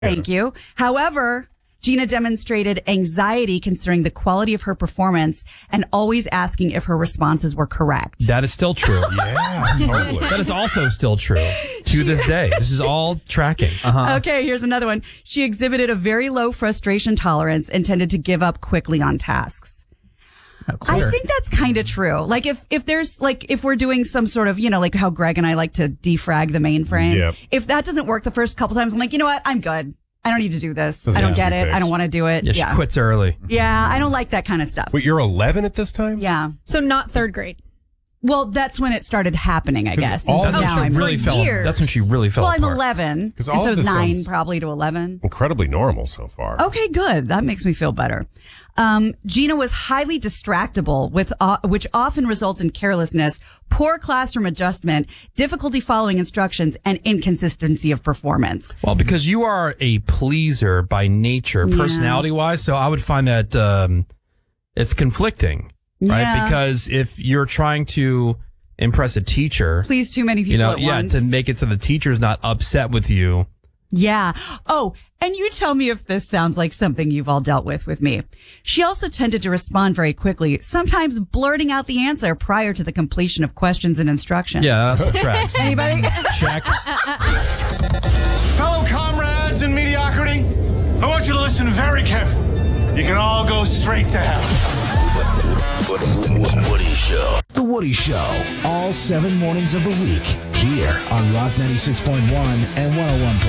Thank you. However, Gina demonstrated anxiety concerning the quality of her performance and always asking if her responses were correct. That is still true. Yeah, totally. That is also still true to this day. This is all tracking. Okay, here's another one. She exhibited a very low frustration tolerance and tended to give up quickly on tasks. I think that's kind of true. Like if there's like, if we're doing some sort of, like how Greg and I like to defrag the mainframe. Yep. If that doesn't work the first couple times, I'm like, you know what? I'm good. I don't need to do this. I don't get it. I don't want to do it. Yeah, she quits early. Yeah, I don't like that kind of stuff. Wait, you're 11 at this time? Yeah. So not third grade. Well, that's when it started happening, I guess. all And of now us I'm really for years. That's when she really fell Well, I'm apart. 11. 'Cause And all so of this 9 sounds- probably to 11. Incredibly normal so far. Okay, good. That makes me feel better. Gina was highly distractible, which often results in carelessness, poor classroom adjustment, difficulty following instructions, and inconsistency of performance. Well, because you are a pleaser by nature, personality-wise, so I would find that it's conflicting, right? Yeah. Because if you're trying to impress a teacher, Please too many people at once. to make it so the teacher's not upset with you. Yeah. Oh, and you tell me if this sounds like something you've all dealt with me. She also tended to respond very quickly, sometimes blurting out the answer prior to the completion of questions and instructions. Yeah, that's what tracks. Anybody? Check. Fellow comrades in mediocrity, I want you to listen very carefully. You can all go straight to hell. Woody Show. The Woody Show. All 7 mornings of the week. Here on Rock 96.1 and 101.9.